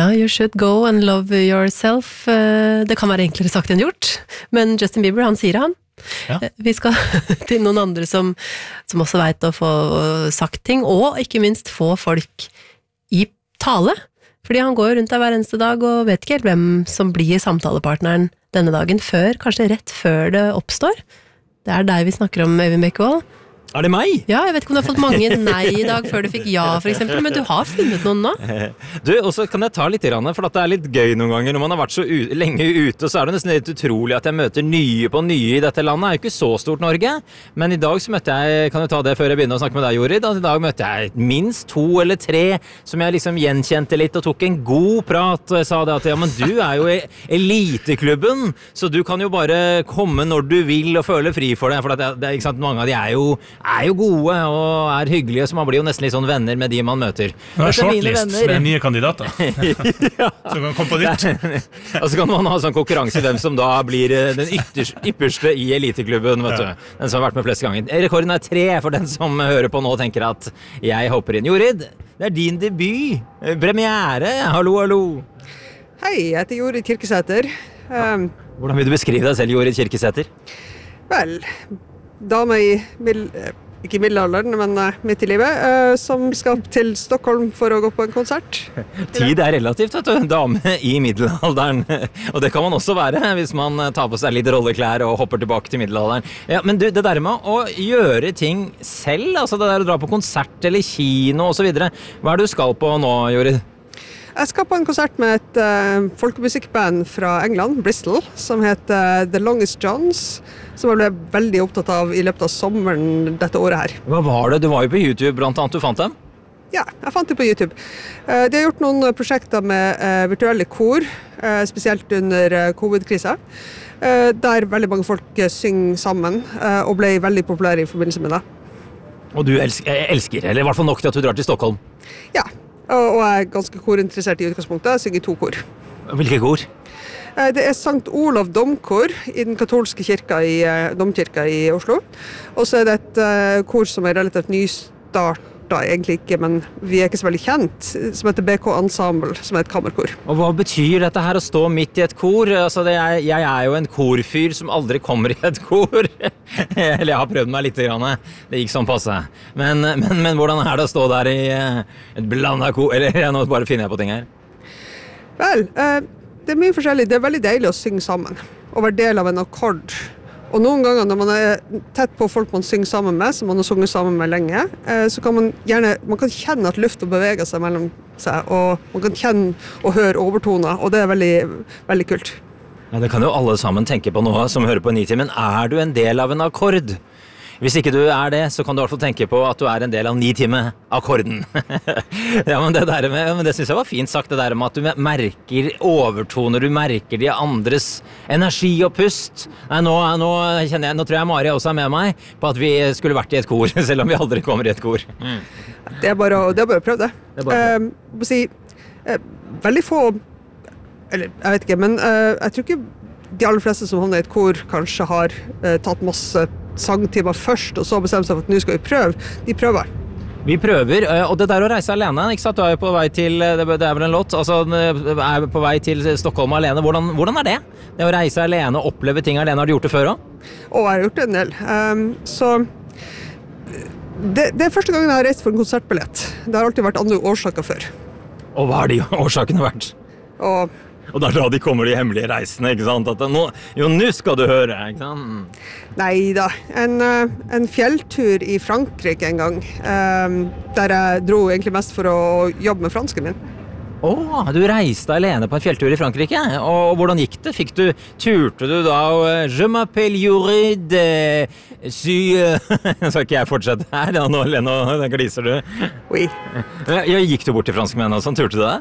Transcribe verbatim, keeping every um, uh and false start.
Ja, you should go and love yourself. Det kan være enklere sagt enn gjort, men Justin Bieber, han sier han. Ja. Vi skal til noen andre som, som også vet å få sagt ting, og ikke minst få folk i tale. Fordi han går rundt der hver eneste dag og vet ikke helt hvem som blir samtalepartneren denne dagen før, kanskje rett før det oppstår. Det er deg vi snakker om, Øyvind Bekkevold. Er det meg? Ja, jeg vet ikke om du har fått mange nei i dag før du fikk ja, for eksempel, men du har funnet noen nå. Du, og så kan jeg ta litt grann, for at det er litt gøy noen ganger. Når man har vært så u- lenge ute, så er det nesten litt utrolig at jeg møter nye på nye i dette landet. Det er jo ikke så stort Norge, men i dag så møtte jeg, kan jeg ta det før jeg begynner å snakke med deg, Jorid, at i dag møtte jeg minst to eller tre som jeg liksom gjenkjente litt og tok en god prat, og jeg sa det at ja, men du er jo i eliteklubben, så du kan jo bare komme når du vil og føle fri for det, for at det, det, ikke sant, mange av de er jo er jo gode og er hyggelige, så man blir jo nesten litt sånn venner med de man møter. Det er shortlist med nye kandidater. Ja. Så kan man komme på nytt. Og så kan man ha sånn konkurranse hvem som da blir den ytterste, ypperste i eliteklubben, vet du. Den som har vært med flest ganger. Rekorden er tre for den som hører på nå og tenker at jeg hopper inn. Jorid, det er din debut. Premiere. Hallo, hallo. Hei, jeg heter Jorid Kirkesæter. Um, Hvordan vil du beskrive deg selv, Jorid Kirkesæter? Vel, dame i, middel, ikke i middelalderen, men uh, midt i livet, uh, som skal til Stockholm for å gå på en konsert. Tid er relativt, vet du. Dame i middelalderen. Og det kan man også være hvis man tar på seg litt rolleklær og hopper tilbake til middelalderen. Ja, men du, det der med å gjøre ting selv, altså det der å dra på konsert eller kino og så videre, hva er det du skal på nå, Jorid? Jeg skal på en konsert med et uh, folkemusikkband fra England, Bristol, som heter uh, The Longest Johns, som jeg ble veldig opptatt av i løpet av sommeren dette året her. Hva var det? Du var jo på YouTube blant annet, du fant dem? Ja, jeg fant det på YouTube. Uh, de har gjort noen prosjekter med uh, virtuelle kor, uh, spesielt under uh, covid-krisa, uh, der veldig mange folk uh, synger sammen, uh, og ble veldig populære i forbindelse med det. Og du elsker, elsker, eller i hvert fall nok til at du drar til Stockholm? Ja. Og jeg er ganske korinteressert i utgangspunktet. Jeg synger to kor. Hvilke kor? Det er Sankt Olav Domkor i den katolske kirka i Domkirka i Oslo. Og så er det et uh, kor som er relativt nystartet, egentlig ikke, men vi er ikke så veldig kjent, som heter B K Ensemble, som er et kammerkor. Og hva betyr dette her å stå midt i et kor? Altså, det er, jeg er jo en korfyr som aldri kommer i et kor. Eller jeg har prøvd meg litt grann. Det gikk sånn passe. Men, men, men hvordan er det å stå der i et blandet kor? Eller nå bare finner jeg på ting her. Vel, uh, det er mye forskjellig. Det er veldig deilig å synge sammen, og være del av en akkord. Og noen ganger når man er tett på folk man synger sammen med, som man har sunget sammen med lenge, så kan man gjerne, man kan kjenne at luften beveger seg mellom seg, og man kan kjenne og høre overtoner, og det er veldig, veldig kult. Ja, det kan jo alle sammen tenke på nå som hører på Nitimen. Er du en del av en akkord? Hvis ikke du er det, så kan du i hvert fall tenke på at du er en del av Nitime-akkorden. Ja, men det der med, men det synes jeg var fint sagt, det der med at du merker overtoner, du merker de andres energi og pust. Nei, nå, nå kjenner jeg, nå tror jeg Mari også er med meg på at vi skulle vært i et kor, selv om vi aldri kommer i et kor. Mm. Det er bare, det er bare å prøve det. Det er bare å uh, si, uh, veldig få, eller jeg vet ikke, men uh, jeg tror ikke de aller fleste som havner i et kor kanskje har uh, tatt masse sangtimer først, og så bestemmer seg for at nå skal vi prøve. De prøver. Vi prøver, og det der å reise alene, ikke sant? Du er jo på vei til, det er vel en låt, altså er på vei til Stockholm alene. Hvordan, hvordan er det? Det å reise alene og oppleve ting alene, har du gjort det før også? Å, jeg har gjort det en del. Um, så det, det er første gangen jeg har reist for en konsertbillett. Det har alltid vært andre årsaker før. Og hva har de årsakene vært? Og Og da, da de kommer de hemmelige reisene, ikke sant? At nå, jo, nå skal du høre, ikke sant? Neida, en, en fjelltur i Frankrike en gang, um, der jeg dro egentlig mest for å jobbe med fransken min. Åh, du reiste alene på en fjelltur i Frankrike, og hvordan gikk det? Fikk du, turte du da, og je m'appelle Jorid, sy... Så ikke jeg fortsette her, ja, nå, nå gliser du. Oui. Ja, gikk du bort til franskmennene og sånn, turte du det?